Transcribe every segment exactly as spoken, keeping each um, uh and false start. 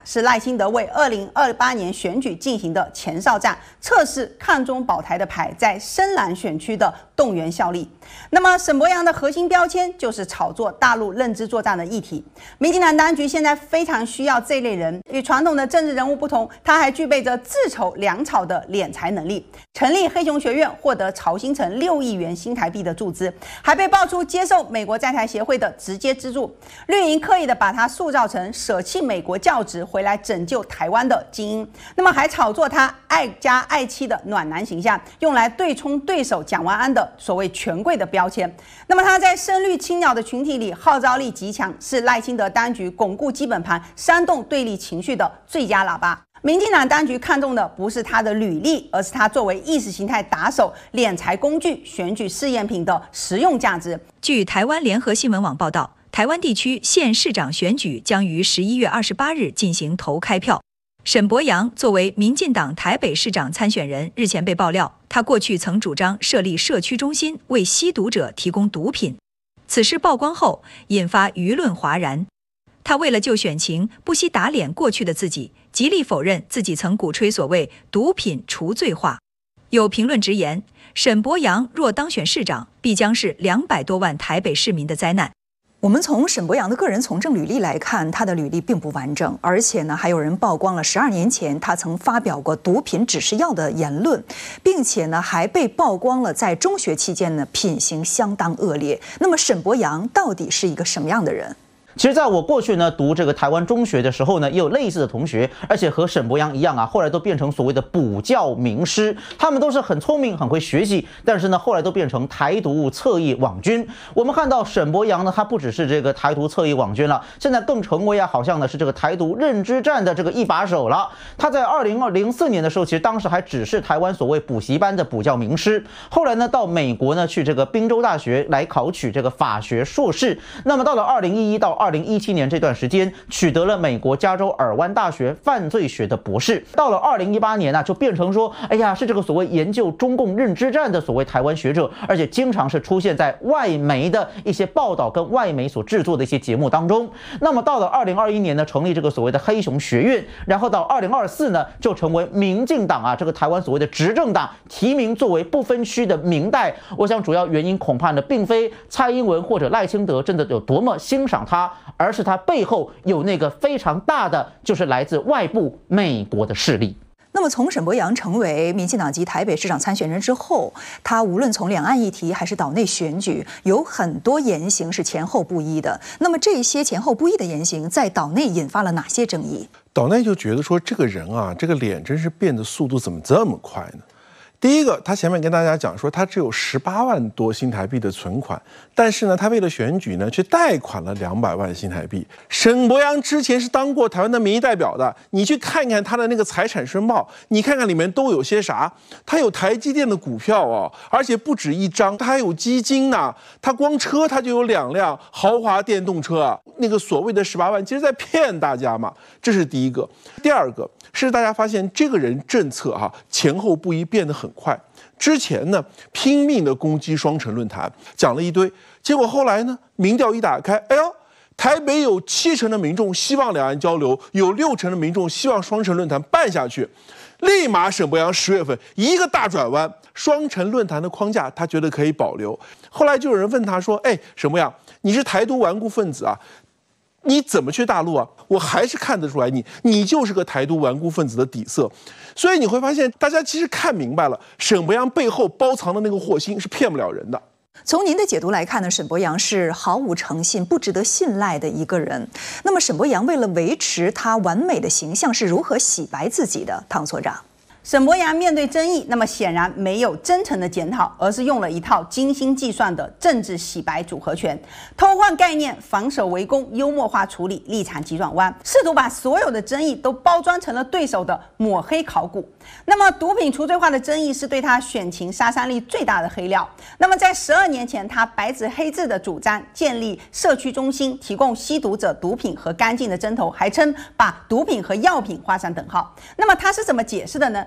是赖清德为二零二八年选举进行的前哨战，测试抗中保台的牌在深蓝选区的动员效力。那么沈伯洋的核心标签就是炒作大陆认知作战的议题。民进党当局现在非常需要这类人，与传统的政治人物不同，他还具备着自筹粮草的敛财能力。成立黑熊学院，获得曹兴诚六亿元新台币的注资，还被爆出接受美国在台协会的直接资助。绿营刻意的把他塑造成舍弃美国教职回来拯救台湾的精英，那么还炒作他爱家爱妻的暖男形象，用来对冲对手蒋万安的所谓权贵的标签。那么他在深绿青鸟的群体里号召力极强，是赖清德当局巩固基本盘、煽动对立情绪的最佳喇叭。民进党当局看重的不是他的履历，而是他作为意识形态打手、敛财工具、选举试验品的实用价值。 据台湾联合新闻网报道，台湾地区县市长选举将于十一月二十八日进行投开票。沈伯洋作为民进党台北市长参选人，日前被爆料，他过去曾主张设立社区中心，为吸毒者提供毒品。此事曝光后，引发舆论哗然。他为了救选情，不惜打脸过去的自己，极力否认自己曾鼓吹所谓毒品除罪化。有评论直言，沈伯洋若当选市长，必将是两百多万台北市民的灾难。 我们从沈伯洋的个人从政履历来看，他的履历并不完整，而且呢，还有人曝光了十二年前他曾发表过毒品指示药的言论，并且呢，还被曝光了在中学期间呢品行相当恶劣。那么沈伯洋到底是一个什么样的人？ 其实，在我过去呢读这个台湾中学的时候呢，也有类似的同学，而且和沈伯洋一样啊，后来都变成所谓的补教名师。他们都是很聪明、很会学习，但是呢，后来都变成台独侧翼网军。我们看到沈伯洋呢，他不只是这个台独侧翼网军了，现在更成为啊，好像呢是这个台独认知战的这个一把手了。他在二零零四年的时候，其实当时还只是台湾所谓补习班的补教名师，后来呢到美国呢去这个宾州大学来考取这个法学硕士。那么到了二零一一到二零一七年这段时间，取得了美国加州尔湾大学犯罪学的博士。到了二零一八年呢、啊，就变成说，哎呀，是这个所谓研究中共认知战的所谓台湾学者，而且经常是出现在外媒的一些报道跟外媒所制作的一些节目当中。那么到了二零二一年呢，成立这个所谓的黑熊学院，然后到二零二四呢，就成为民进党啊这个台湾所谓的执政党提名作为不分区的明代。我想主要原因恐怕呢，并非蔡英文或者赖清德真的有多么欣赏他，而是他背后有那个非常大的，就是来自外部美国的势力。 那么从沈伯洋成为民进党籍台北市长参选人之后，他无论从两岸议题还是岛内选举，有很多言行是前后不一的。那么这些前后不一的言行，在岛内引发了哪些争议？ 岛内就觉得说，这个人啊，这个脸真是变的速度怎么这么快呢？第一个，他前面跟大家讲说，他只有十八万多新台币的存款，但是呢，他为了选举呢，却贷款了两百万新台币。沈伯洋之前是当过台湾的民意代表的，你去看看他的那个财产申报，你看看里面都有些啥。他有台积电的股票哦，而且不止一张，他还有基金呐、啊。他光车他就有两辆豪华电动车啊。那个所谓的十八万，其实在骗大家嘛。这是第一个。第二个是大家发现这个人政策哈、啊、前后不一，变得很快。之前呢，拼命的攻击双城论坛，讲了一堆，结果后来呢，民调一打开，哎呦，台北有七成的民众希望两岸交流，有六成的民众希望双城论坛办下去。立马沈伯洋十月份一个大转弯，双城论坛的框架他觉得可以保留。后来就有人问他说：“哎，沈伯洋，你是台独顽固分子啊？你怎么去大陆啊？我还是看得出来你，你就是个台独顽固分子的底色。所以你会发现，大家其实看明白了，沈伯洋背后包藏的那个祸心是骗不了人的。 从您的解读来看呢，沈伯洋是毫无诚信、不值得信赖的一个人。那么，沈伯洋为了维持他完美的形象，是如何洗白自己的？唐所长。 沈伯洋面对争议，那么显然没有真诚的检讨，而是用了一套精心计算的政治洗白组合拳，偷换概念，防守围攻，幽默化处理，立场急转弯，试图把所有的争议都包装成了对手的抹黑考古。那么毒品除罪化的争议是对他选情杀伤力最大的黑料。那么在十二年前，他白纸黑字的主张建立社区中心，提供吸毒者毒品和干净的针头，还称把毒品和药品画上等号。那么他是怎么解释的呢？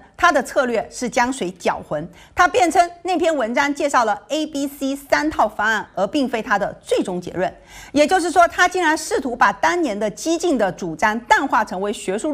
他的策略是将水搅浑。他辩称那篇文章介绍了 A、B、C 三套方案，而并非他的最终结论。也就是说，他竟然试图把当年的激进的主张淡化成为学术